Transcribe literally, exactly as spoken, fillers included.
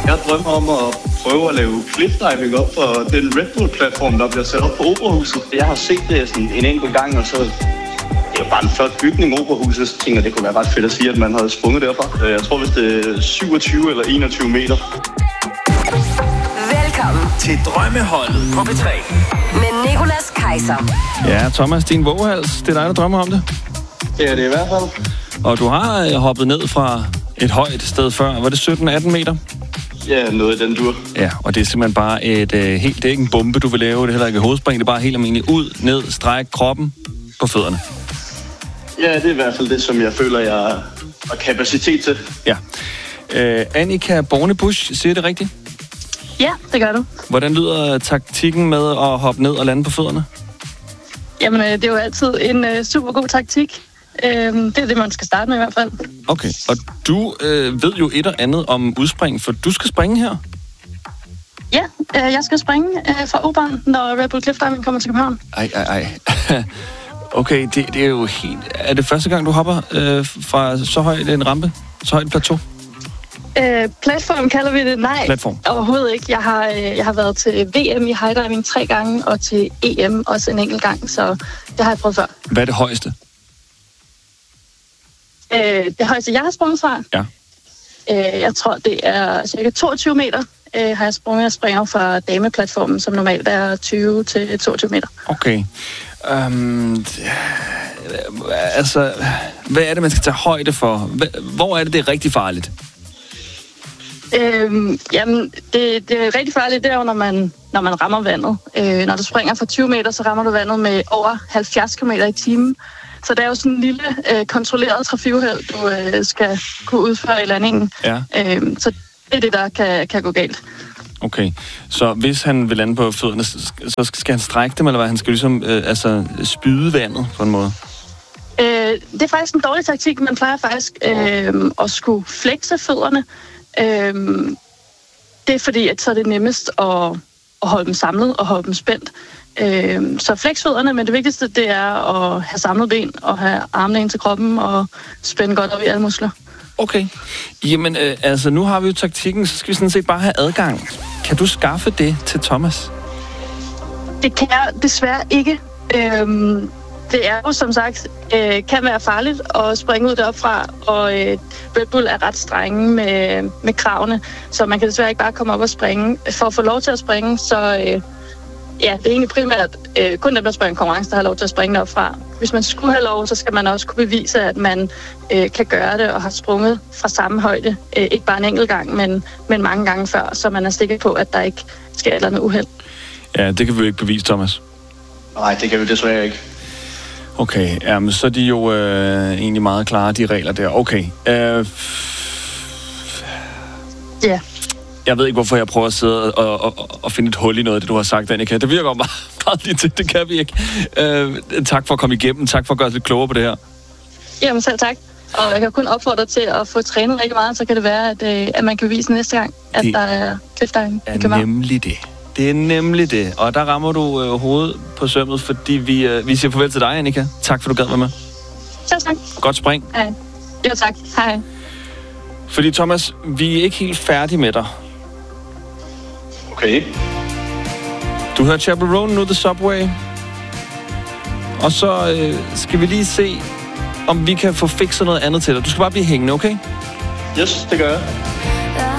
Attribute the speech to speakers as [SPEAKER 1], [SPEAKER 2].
[SPEAKER 1] Jeg drømmer om at prøve at lave cliffdiving op på den Red Bull-platform, der bliver sat op på Operahuset. Jeg har set det sådan en enkelt gang, og så... Det er jo bare en flot bygning, Operahuset. Så tænker, det kunne være ret fedt at sige, at man havde sprunget derfra. Jeg tror, hvis det er syvogtyve eller enogtyve meter.
[SPEAKER 2] Velkommen
[SPEAKER 3] til Drømmeholdet på P tre.
[SPEAKER 2] Med Nicolas Kaiser.
[SPEAKER 4] Ja, Thomas, din vågehals, det er dig, der drømmer om det?
[SPEAKER 1] Ja, det er i hvert fald.
[SPEAKER 4] Og du har hoppet ned fra et højt sted før. Var det sytten atten meter?
[SPEAKER 1] Ja, noget i den dur.
[SPEAKER 4] Ja, og det er simpelthen bare et øh, helt... Det er ikke en bombe, du vil lave. Det er heller ikke et hovedspring. Det er bare helt almindeligt ud, ned, stræk kroppen på fødderne.
[SPEAKER 1] Ja, det er i hvert fald det, som jeg føler, jeg har kapacitet til.
[SPEAKER 4] Ja. Øh, Annika Bornebusch, siger det rigtigt?
[SPEAKER 5] Ja, det gør du.
[SPEAKER 4] Hvordan lyder taktikken med at hoppe ned og lande på fødderne?
[SPEAKER 5] Jamen, det er jo altid en uh, super god taktik. Uh, det er det, man skal starte med i hvert fald.
[SPEAKER 4] Okay, og du øh, ved jo et og andet om udspring, for du skal springe her.
[SPEAKER 5] Ja, uh, jeg skal springe uh, fra Operan, når Red Bull Cliff Diving kommer til København.
[SPEAKER 4] Ej, ej, ej. Okay, det, det er jo helt... Er det første gang, du hopper øh, fra så højt en rampe? Så højt en plateau?
[SPEAKER 5] Øh, platform kalder vi det. Nej,
[SPEAKER 4] platform.
[SPEAKER 5] Overhovedet ikke. Jeg har, øh, jeg har været til V M i highdiving tre gange, og til E M også en enkelt gang, så det har jeg prøvet før.
[SPEAKER 4] Hvad er det højeste?
[SPEAKER 5] Øh, det højeste, jeg har sprunget fra?
[SPEAKER 4] Ja.
[SPEAKER 5] Øh, jeg tror, det er cirka toogtyve meter, øh, har jeg sprunget. Jeg springer fra dameplatformen, som normalt er tyve til toogtyve meter.
[SPEAKER 4] Okay. Um, altså, hvad er det, man skal tage højde for? Hvor er det, det er rigtig farligt?
[SPEAKER 5] Øhm, jamen, det, det er rigtig farligt, det er jo, når man, når man rammer vandet. Øh, når du springer fra tyve meter, så rammer du vandet med over halvfjerds kilometer i timen. Så det er jo sådan en lille, øh, kontrolleret trafikuheld, du øh, skal kunne udføre i landingen.
[SPEAKER 4] Ja.
[SPEAKER 5] Øh, så det er det, der kan, kan gå galt.
[SPEAKER 4] Okay, så hvis han vil lande på fødderne, så skal han strække dem, eller hvad? Han skal ligesom øh, altså, spyde vandet på en måde?
[SPEAKER 5] Øh, det er faktisk en dårlig taktik. Man plejer faktisk øh, at skulle flexe fødderne. Øh, det er fordi, at så er det nemmest at, at holde dem samlet og holde dem spændt. Øh, så flex fødderne, men det vigtigste, det er at have samlet ben og have armene ind til kroppen og spænde godt op i alle muskler.
[SPEAKER 4] Okay. Jamen, øh, altså, nu har vi jo taktikken, så skal vi sådan set bare have adgang. Kan du skaffe det til Thomas?
[SPEAKER 5] Det kan jeg desværre ikke. Øhm, det er jo, som sagt, øh, kan være farligt at springe ud deroppe fra, og øh, Red Bull er ret strenge med, med kravene, så man kan desværre ikke bare komme op og springe. For at få lov til at springe, så øh, ja, det er egentlig primært øh, kun dem, der springer konkurrence, der har lov til at springe deroppe fra. Hvis man skulle have lov, så skal man også kunne bevise, at man øh, kan gøre det og har sprunget fra samme højde. Øh, ikke bare en enkelt gang, men, men mange gange før, så man er sikker på, at der ikke sker et eller andet uheld.
[SPEAKER 4] Ja, det kan vi jo ikke bevise, Thomas.
[SPEAKER 1] Nej, det kan vi desværre ikke.
[SPEAKER 4] Okay, jamen, så er de jo øh, egentlig meget klare, de regler der. Okay. Øh,
[SPEAKER 5] Ja. Yeah.
[SPEAKER 4] Jeg ved ikke, hvorfor jeg prøver at sidde og, og, og finde et hul i noget af det, du har sagt, Annika. Det virker meget, meget lige til, det kan vi ikke. Øh, tak for at komme igennem. Tak for at gøre os lidt klogere på det her.
[SPEAKER 5] Jamen selv tak. Og jeg kan kun opfordre dig til at få trænet rigtig meget, så kan det være, at, øh, at man kan vise næste gang, at det der er cliffdiving i København.
[SPEAKER 4] Det er nemlig det. Det er nemlig det. Og der rammer du øh, hovedet på sømmet, fordi vi, øh, vi siger farvel til dig, Annika. Tak for, du gad være med.
[SPEAKER 5] Selv tak.
[SPEAKER 4] Godt spring.
[SPEAKER 5] Hej. Jo tak. Hej.
[SPEAKER 4] Fordi Thomas, vi er ikke helt færdige med dig.
[SPEAKER 1] Okay.
[SPEAKER 4] Du hører Chaperone nu, The Subway. Og så øh, skal vi lige se, om vi kan få fikset noget andet til dig. Du skal bare blive hængende, okay?
[SPEAKER 1] Yes, det gør jeg.